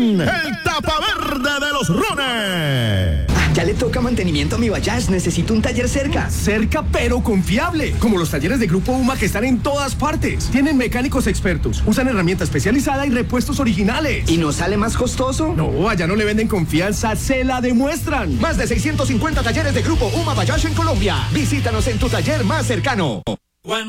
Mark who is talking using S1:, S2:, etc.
S1: el tapa verde de los Rones.
S2: Ya le toca mantenimiento a mi Bayash, necesito un taller cerca.
S3: Cerca pero confiable, como los talleres de Grupo UMA que están en todas partes. Tienen mecánicos expertos, usan herramienta especializada y repuestos originales.
S2: ¿Y no sale más costoso?
S3: No, allá no le venden confianza, se la demuestran.
S4: Más de 650 talleres de Grupo UMA Bayash en Colombia. Visítanos en tu taller más cercano.